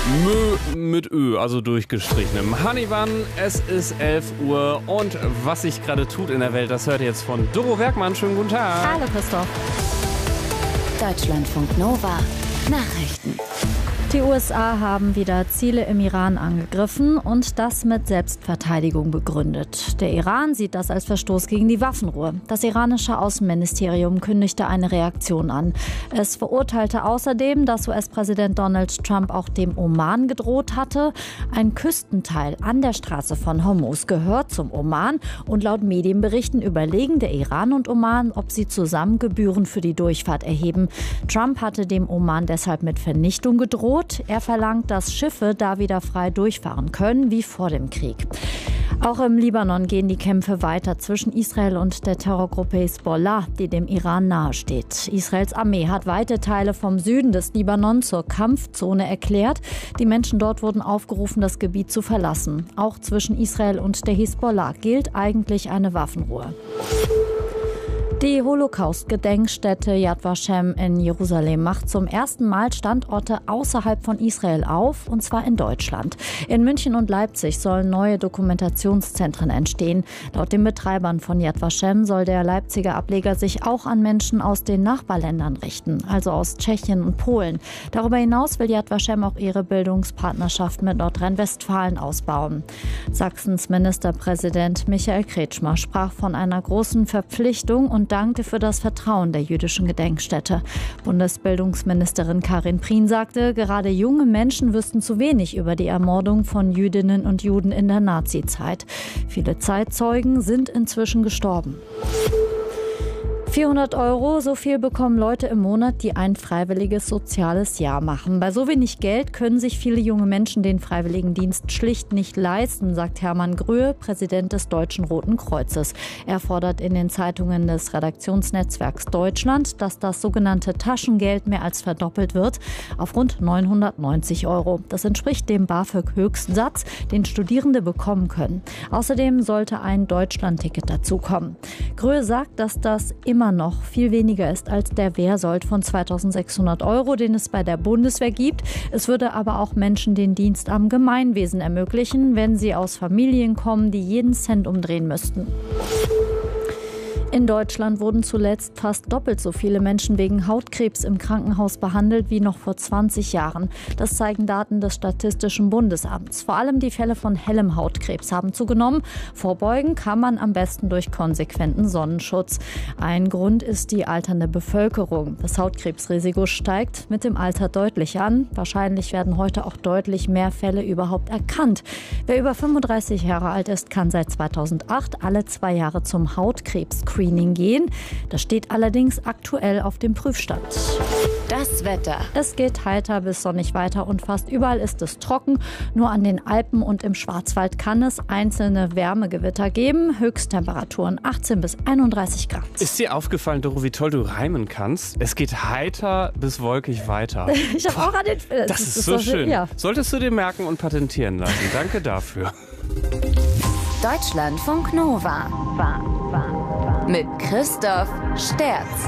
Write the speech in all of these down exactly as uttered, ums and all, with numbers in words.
Mö mit Ö, also durchgestrichenem. Honeywan, es ist elf Uhr und was sich gerade tut in der Welt, das hört ihr jetzt von Doro Werkmann. Schönen guten Tag. Hallo Christoph. Deutschlandfunk Nova Nachrichten. Die U S A haben wieder Ziele im Iran angegriffen und das mit Selbstverteidigung begründet. Der Iran sieht das als Verstoß gegen die Waffenruhe. Das iranische Außenministerium kündigte eine Reaktion an. Es verurteilte außerdem, dass U S-Präsident Donald Trump auch dem Oman gedroht hatte. Ein Küstenteil an der Straße von Hormuz gehört zum Oman und laut Medienberichten überlegen der Iran und Oman, ob sie zusammen Gebühren für die Durchfahrt erheben. Trump hatte dem Oman deshalb mit Vernichtung gedroht. Er verlangt, dass Schiffe da wieder frei durchfahren können, wie vor dem Krieg. Auch im Libanon gehen die Kämpfe weiter zwischen Israel und der Terrorgruppe Hisbollah, die dem Iran nahesteht. Israels Armee hat weite Teile vom Süden des Libanon zur Kampfzone erklärt. Die Menschen dort wurden aufgerufen, das Gebiet zu verlassen. Auch zwischen Israel und der Hisbollah gilt eigentlich eine Waffenruhe. Die Holocaust-Gedenkstätte Yad Vashem in Jerusalem macht zum ersten Mal Standorte außerhalb von Israel auf, und zwar in Deutschland. In München und Leipzig sollen neue Dokumentationszentren entstehen. Laut den Betreibern von Yad Vashem soll der Leipziger Ableger sich auch an Menschen aus den Nachbarländern richten, also aus Tschechien und Polen. Darüber hinaus will Yad Vashem auch ihre Bildungspartnerschaft mit Nordrhein-Westfalen ausbauen. Sachsens Ministerpräsident Michael Kretschmer sprach von einer großen Verpflichtung und dankte für das Vertrauen der jüdischen Gedenkstätte. Bundesbildungsministerin Karin Prien sagte, gerade junge Menschen wüssten zu wenig über die Ermordung von Jüdinnen und Juden in der Nazizeit. Viele Zeitzeugen sind inzwischen gestorben. vierhundert Euro, so viel bekommen Leute im Monat, die ein freiwilliges soziales Jahr machen. Bei so wenig Geld können sich viele junge Menschen den Freiwilligendienst schlicht nicht leisten, sagt Hermann Gröhe, Präsident des Deutschen Roten Kreuzes. Er fordert in den Zeitungen des Redaktionsnetzwerks Deutschland, dass das sogenannte Taschengeld mehr als verdoppelt wird auf rund neunhundertneunzig Euro. Das entspricht dem BAföG-Höchstsatz, den Studierende bekommen können. Außerdem sollte ein Deutschlandticket dazukommen. Gröhe sagt, dass das immer noch viel weniger ist als der Wehrsold von zweitausendsechshundert Euro, den es bei der Bundeswehr gibt. Es würde aber auch Menschen den Dienst am Gemeinwesen ermöglichen, wenn sie aus Familien kommen, die jeden Cent umdrehen müssten. In Deutschland wurden zuletzt fast doppelt so viele Menschen wegen Hautkrebs im Krankenhaus behandelt wie noch vor zwanzig Jahren. Das zeigen Daten des Statistischen Bundesamts. Vor allem die Fälle von hellem Hautkrebs haben zugenommen. Vorbeugen kann man am besten durch konsequenten Sonnenschutz. Ein Grund ist die alternde Bevölkerung. Das Hautkrebsrisiko steigt mit dem Alter deutlich an. Wahrscheinlich werden heute auch deutlich mehr Fälle überhaupt erkannt. Wer über fünfunddreißig Jahre alt ist, kann seit zweitausendacht alle zwei Jahre zum Hautkrebs-Screening gehen. Das steht allerdings aktuell auf dem Prüfstand. Das Wetter. Es geht heiter bis sonnig weiter und fast überall ist es trocken. Nur an den Alpen und im Schwarzwald kann es einzelne Wärmegewitter geben. Höchsttemperaturen achtzehn bis einunddreißig Grad. Ist dir aufgefallen, Doro, wie toll du reimen kannst? Es geht heiter bis wolkig weiter. Ich habe auch an den... Das, das ist, ist so schön. Ja. Solltest du dir merken und patentieren lassen. Danke dafür. Deutschlandfunk Nova. Mit Christoph Sterz.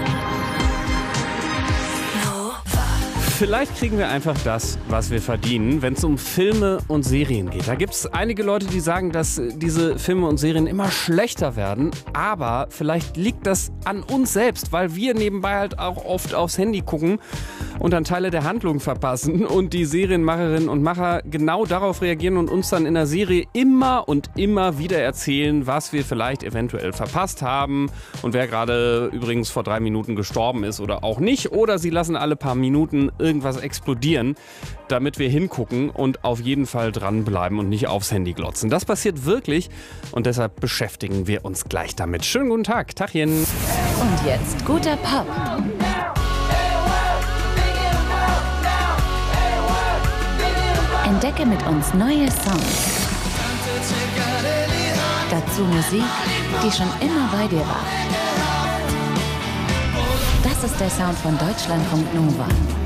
Vielleicht kriegen wir einfach das, was wir verdienen, wenn es um Filme und Serien geht. Da gibt es einige Leute, die sagen, dass diese Filme und Serien immer schlechter werden. Aber vielleicht liegt das an uns selbst, weil wir nebenbei halt auch oft aufs Handy gucken und dann Teile der Handlung verpassen. Und die Serienmacherinnen und Macher genau darauf reagieren und uns dann in der Serie immer und immer wieder erzählen, was wir vielleicht eventuell verpasst haben. Und wer gerade übrigens vor drei Minuten gestorben ist oder auch nicht. Oder sie lassen alle paar Minuten irgendwas explodieren, damit wir hingucken und auf jeden Fall dranbleiben und nicht aufs Handy glotzen. Das passiert wirklich und deshalb beschäftigen wir uns gleich damit. Schönen guten Tag, Tachchen. Und jetzt guter Pop. Entdecke mit uns neue Songs. Dazu Musik, die schon immer bei dir war. Das ist der Sound von Deutschlandfunk Nova.